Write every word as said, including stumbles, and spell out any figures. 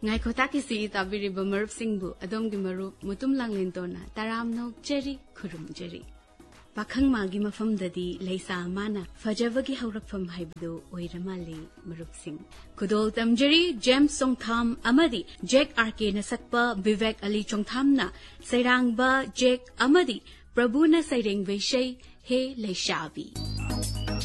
Ngaikota kisi tabiri bamarup singbu adom gi marup mutum langlin tona taram no jeri kurum jeri. Pakhang magi mafam dadi leisa amana fajavagi haurakfam haibdo oiramali marup sing. Kudol tamjeri James Songtham amadi Jack R K nasakpa Vivek Ali Chongthamna sairangba Jack amadi Prabhu na saireng veshay he leishavi.